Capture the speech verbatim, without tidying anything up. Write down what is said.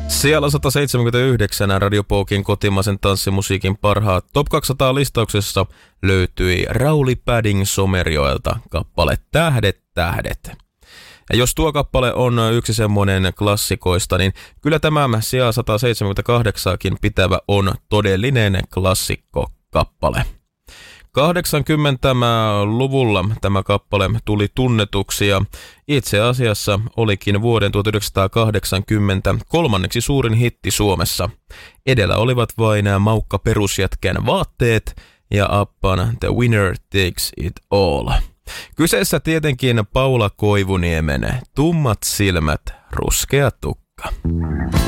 Siellä sata seitsemänkymmentäyhdeksän Radio Pokin kotimaisen tanssimusiikin parhaat Top kaksisataa listauksessa löytyi Rauli Padding Somerjoelta kappale Tähdet, tähdet. Ja jos tuo kappale on yksi semmoinen klassikoista, niin kyllä tämä sija sata seitsemänkymmentäkahdeksankin pitävä on todellinen klassikkokappale. kahdeksankymmentäluvulla tämä kappale tuli tunnetuksi ja itse asiassa olikin vuoden tuhatyhdeksänsataakahdeksankymmentä kolmanneksi suurin hitti Suomessa. Edellä olivat vain Maukka Perusjätkän Vaatteet ja Appan The Winner Takes It All. Kyseessä tietenkin Paula Koivuniemen Tummat silmät, ruskea tukka.